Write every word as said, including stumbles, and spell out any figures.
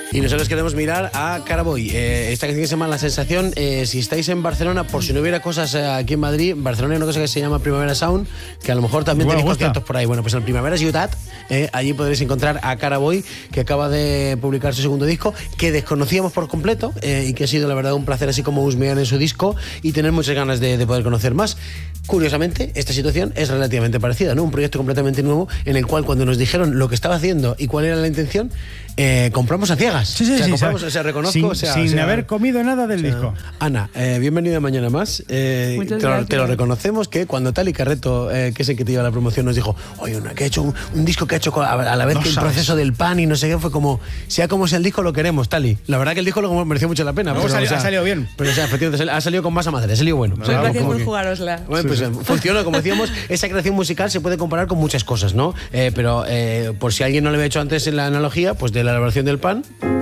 Y nosotros queremos mirar a Caraboy. Eh, esta canción que se llama La Sensación. Eh, si estáis en Barcelona, por si no hubiera cosas eh, aquí en Madrid, en Barcelona hay una cosa que se llama Primavera Sound, que a lo mejor también Bueno, tenéis gusta. conciertos por ahí. Bueno, pues en Primavera Ciutat, eh, allí podréis encontrar a Caraboy, que acaba de publicar su segundo disco, que desconocíamos por completo eh, y que ha sido, la verdad, un placer así como husmear en su disco y tener muchas ganas de, de poder conocer más. Curiosamente, esta situación es relativamente parecida, ¿no? Un proyecto completamente nuevo en el cual, cuando nos dijeron lo que estaba haciendo y cuál era la intención, eh, compramos a ciegas. Sí, sí, o sea, sí. compramos, o sea, o sea, reconozco, sin, o sea, sin o sea, haber comido nada del o sea, disco. Ana, eh, bienvenida mañana más. Eh, Muchas te, lo, gracias. te lo reconocemos que cuando Tali Carreto, eh, que es el que te lleva la promoción, nos dijo, oye, una, que ha hecho un, un disco que ha hecho a, a la vez No que el sabes. proceso del pan y no sé qué, fue como, sea como sea el disco, lo queremos, Tali. La verdad que el disco lo mereció mucho la pena. Luego pero, salió- o sea, ha salido bien. Pero o sea, efectivamente, ha salido con masa madre, ha salido bueno. Muchas O sea, gracias como por que- jugárosla. Bueno, pues eh, funciona, como decíamos, esa creación musical se puede comparar con muchas cosas, ¿no? Eh, pero eh, por si alguien no lo había hecho antes en la analogía, pues de la elaboración del pan